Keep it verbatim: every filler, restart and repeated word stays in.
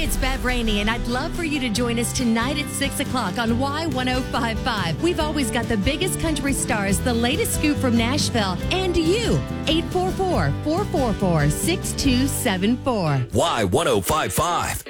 it's Bev Rainey, and I'd love for you to join us tonight at six o'clock on Y ten fifty-five. We've always got the biggest country stars, the latest scoop from Nashville, and you. eight four four, four four four, six two seven four. Y ten fifty-five.